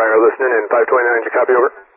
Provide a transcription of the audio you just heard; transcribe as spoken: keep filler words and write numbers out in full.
Triangle listening in five twenty-nine, did you copy over?